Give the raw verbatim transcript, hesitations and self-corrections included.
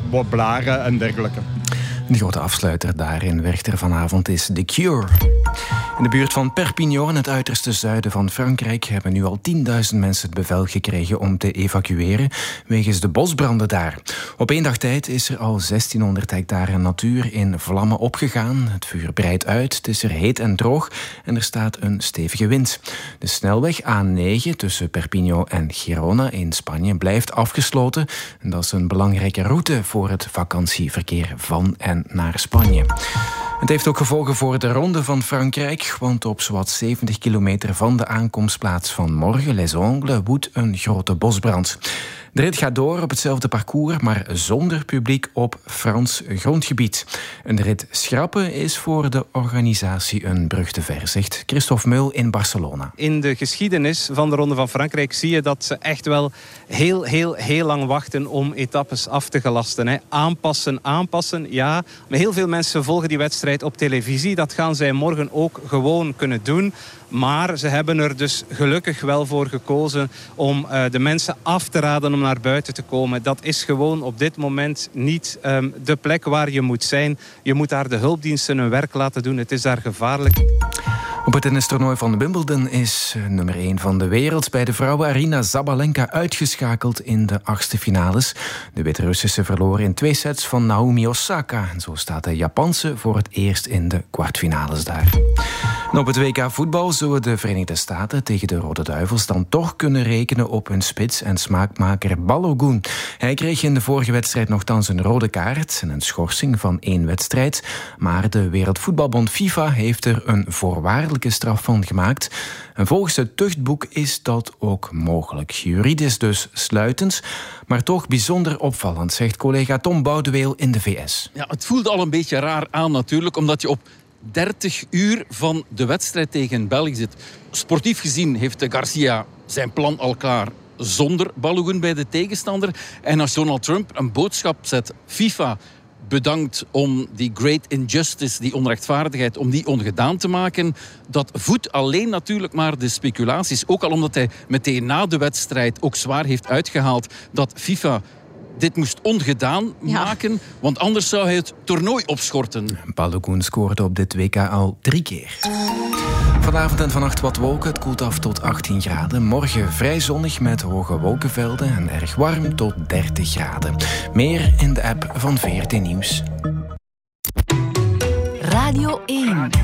wat blaren en dergelijke. De grote afsluiter daar in Werchter vanavond is The Cure. In de buurt van Perpignan, in het uiterste zuiden van Frankrijk, hebben nu al tienduizend mensen het bevel gekregen om te evacueren wegens de bosbranden daar. Op één dag tijd is er al zestienhonderd hectare natuur in vlammen opgegaan. Het vuur breidt uit, het is er heet en droog en er staat een stevige wind. De snelweg A negen tussen Perpignan en Girona in Spanje blijft afgesloten. En dat is een belangrijke route voor het vakantieverkeer van en naar Spanje. Het heeft ook gevolgen voor de Ronde van Frankrijk, want op zowat zeventig kilometer van de aankomstplaats van morgen, Les Ongles, woedt een grote bosbrand. De rit gaat door op hetzelfde parcours, maar zonder publiek op Frans grondgebied. Een rit schrappen is voor de organisatie een brug te ver, zegt Christophe Meul in Barcelona. In de geschiedenis van de Ronde van Frankrijk zie je dat ze echt wel heel, heel, heel lang wachten om etappes af te gelasten. Hè. Aanpassen, aanpassen, ja. Maar heel veel mensen volgen die wedstrijd op televisie. Dat gaan zij morgen ook gewoon kunnen doen. Maar ze hebben er dus gelukkig wel voor gekozen om uh, de mensen af te raden om naar buiten te komen. Dat is gewoon op dit moment niet um, de plek waar je moet zijn. Je moet daar de hulpdiensten hun werk laten doen. Het is daar gevaarlijk. Op het tennistoernooi van Wimbledon is nummer één van de wereld bij de vrouwen Aryna Sabalenka uitgeschakeld in de achtste finales. De Wit-Russische verloor in twee sets van Naomi Osaka. En zo staat de Japanse voor het eerst in de kwartfinales daar. En op het W K voetbal zullen de Verenigde Staten tegen de Rode Duivels dan toch kunnen rekenen op hun spits en smaakmaker Balogun. Hij kreeg in de vorige wedstrijd nogthans een rode kaart en een schorsing van één wedstrijd. Maar de Wereldvoetbalbond FIFA heeft er een voorwaardelijke straf van gemaakt. En volgens het tuchtboek is dat ook mogelijk. Juridisch dus sluitend, maar toch bijzonder opvallend, zegt collega Tom Boudeweel in de V S. Ja, het voelde al een beetje raar aan natuurlijk, omdat je op dertig uur van de wedstrijd tegen België zit. Sportief gezien heeft Garcia zijn plan al klaar zonder Balogun bij de tegenstander. En als Donald Trump een boodschap zet, FIFA bedankt om die great injustice, die onrechtvaardigheid, om die ongedaan te maken, dat voedt alleen natuurlijk maar de speculaties. Ook al omdat hij meteen na de wedstrijd ook zwaar heeft uitgehaald dat FIFA dit moest ongedaan Ja. maken, want anders zou hij het toernooi opschorten. Balogun scoorde op dit W K al drie keer. Vanavond en vannacht wat wolken, het koelt af tot achttien graden. Morgen vrij zonnig met hoge wolkenvelden en erg warm tot dertig graden. Meer in de app van V R T Nieuws. Radio één.